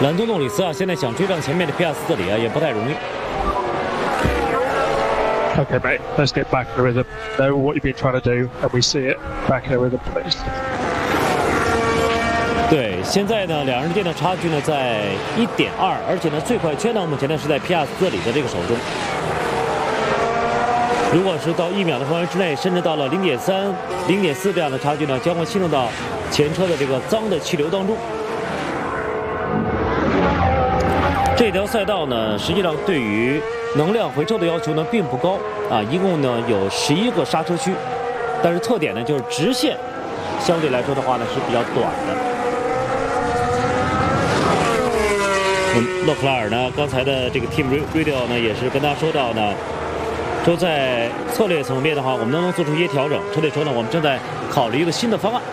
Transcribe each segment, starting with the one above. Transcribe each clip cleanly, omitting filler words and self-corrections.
兰多诺里斯啊，现在想追上前面的皮亚斯特里啊，也不太容易。 Okay, mate, let's get back in the rhythm. Know what you've been trying to do, and we see it. Back in the rhythm, please. 对，现在呢，两人之间的差距呢在1.2，而且呢，最快圈呢目前呢是在皮亚斯特里的这个手中。如果是到1秒的范围之内，甚至到了0.3、0.4这样的差距呢，将会侵入到前车的这个脏的气流当中。这条赛道呢，实际上对于 能量回抽的要求呢并不高啊，一共呢有11个刹车区，但是特点呢就是直线相对来说的话呢是比较短的。洛克拉尔呢，刚才的这个 Team Radio 呢也是跟他说到呢，说在策略层面的话，我们能不能做出一些调整？车队说呢，我们正在考虑一个新的方案。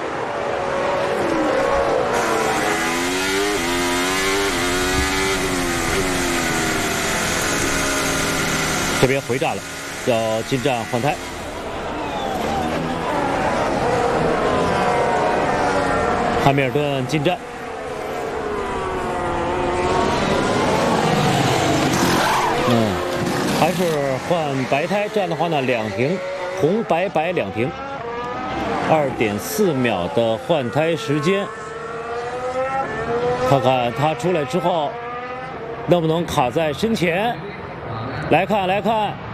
这边回站了，要进站换胎。汉密尔顿进站。还是换白胎，这样的话呢，两停，红白白两停，2.4秒的换胎时间。看看他出来之后，能不能卡在身前。 来看，